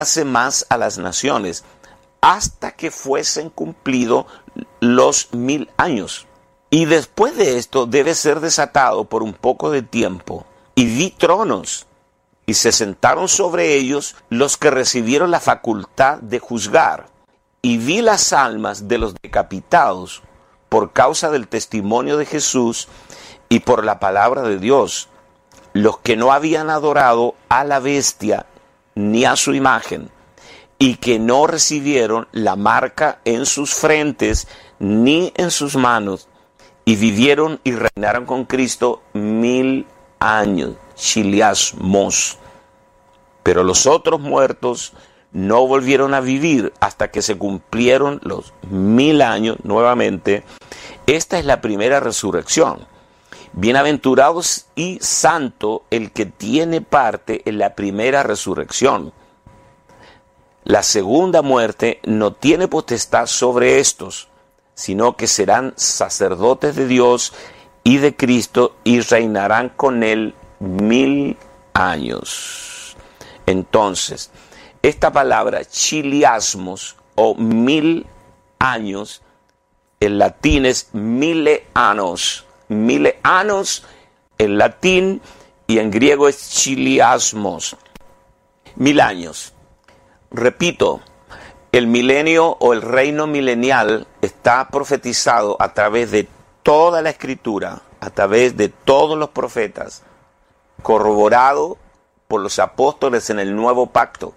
más a las naciones, hasta que fuesen cumplidos los 1000 años. Y después de esto debe ser desatado por un poco de tiempo. Y vi tronos, y se sentaron sobre ellos los que recibieron la facultad de juzgar. Y vi las almas de los decapitados por causa del testimonio de Jesús y por la palabra de Dios, los que no habían adorado a la bestia ni a su imagen, y que no recibieron la marca en sus frentes ni en sus manos, y vivieron y reinaron con Cristo 1000 años, chiliasmos. Pero los otros muertos no volvieron a vivir hasta que se cumplieron los 1000 años nuevamente. Esta es la primera resurrección. Bienaventurados y santo el que tiene parte en la primera resurrección. La segunda muerte no tiene potestad sobre estos, sino que serán sacerdotes de Dios y de Cristo y reinarán con él 1000 años. Entonces, esta palabra chiliasmos o 1000 años, en latín es mileanos. Mileanos en latín y en griego es chiliasmos. 1000 años. Repito, el milenio o el reino milenial está profetizado a través de toda la escritura, a través de todos los profetas, corroborado por los apóstoles en el nuevo pacto.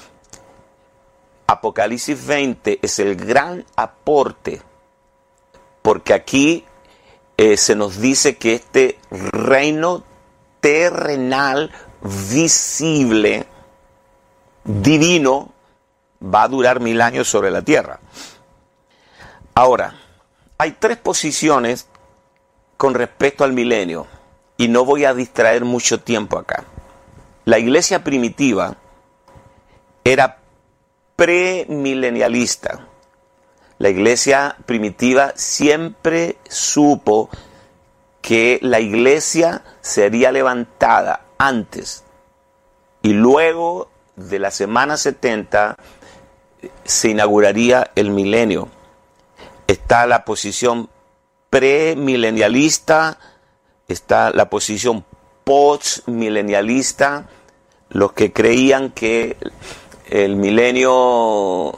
Apocalipsis 20 es el gran aporte, porque aquí se nos dice que este reino terrenal, visible, divino, va a durar 1000 años sobre la tierra. Ahora, hay 3 posiciones con respecto al milenio, y no voy a distraer mucho tiempo acá. La iglesia primitiva era premilenialista. La iglesia primitiva siempre supo que la iglesia sería levantada antes y luego de la semana 70 se inauguraría el milenio. Está la posición premilenialista, está la posición postmilenialista, los que creían que el milenio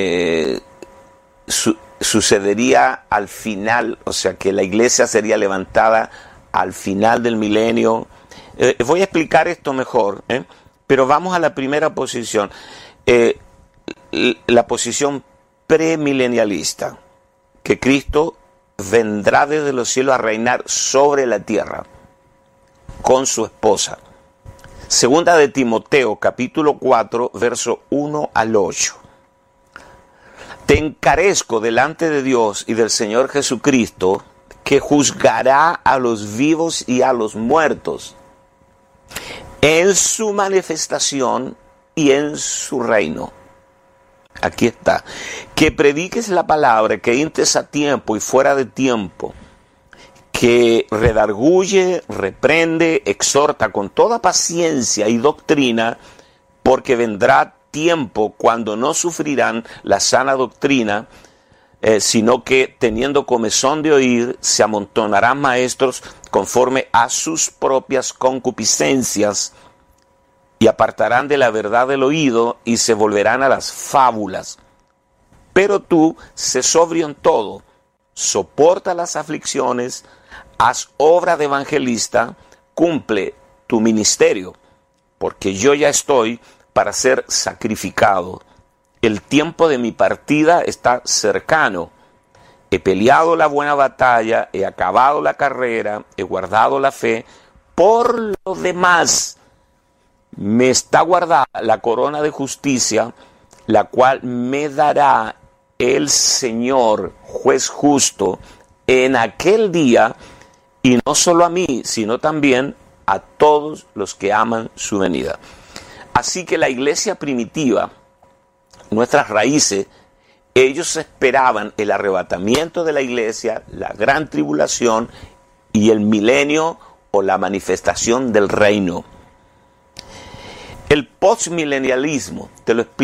sucedería al final, o sea que la iglesia sería levantada al final del milenio. Voy a explicar esto mejor, pero vamos a la primera posición, la posición premilenialista, que Cristo vendrá desde los cielos a reinar sobre la tierra con su esposa. Segunda de Timoteo, capítulo 4, verso 1 al 8. Te encarezco delante de Dios y del Señor Jesucristo, que juzgará a los vivos y a los muertos en su manifestación y en su reino. Aquí está. Que prediques la palabra, que entres a tiempo y fuera de tiempo, que redarguye, reprende, exhorta con toda paciencia y doctrina, porque vendrá tiempo cuando no sufrirán la sana doctrina, sino que teniendo comezón de oír, se amontonarán maestros conforme a sus propias concupiscencias, y apartarán de la verdad del oído y se volverán a las fábulas. Pero tú, sé sobrio en todo, soporta las aflicciones, haz obra de evangelista, cumple tu ministerio, porque yo ya estoy para ser sacrificado. El tiempo de mi partida está cercano. He peleado la buena batalla, he acabado la carrera, he guardado la fe. Por lo demás, me está guardada la corona de justicia, la cual me dará el Señor, juez justo, en aquel día, y no solo a mí, sino también a todos los que aman su venida. Así que la iglesia primitiva, nuestras raíces, ellos esperaban el arrebatamiento de la iglesia, la gran tribulación y el milenio o la manifestación del reino. El postmilenialismo, te lo explico.